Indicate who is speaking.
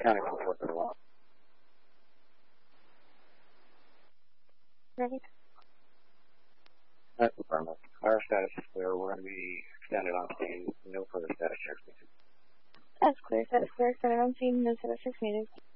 Speaker 1: County 441.
Speaker 2: Ready?
Speaker 1: That's affirmative. Our status is clear. We're going to be extended on scene. No further status checks needed.
Speaker 2: That's clear. Status clear. Extended on scene. No status checks needed.